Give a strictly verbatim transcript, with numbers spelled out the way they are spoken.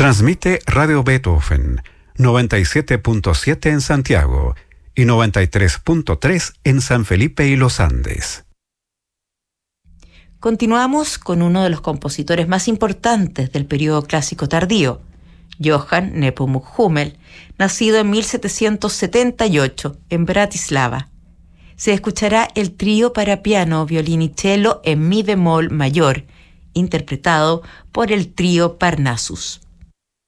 Transmite Radio Beethoven, noventa y siete punto siete en Santiago y noventa y tres punto tres en San Felipe y Los Andes. Continuamos con uno de los compositores más importantes del periodo clásico tardío, Johann Nepomuk Hummel, nacido en mil setecientos setenta y ocho en Bratislava. Se escuchará el trío para piano, violín y cello en mi bemol mayor, interpretado por el trío Parnassus.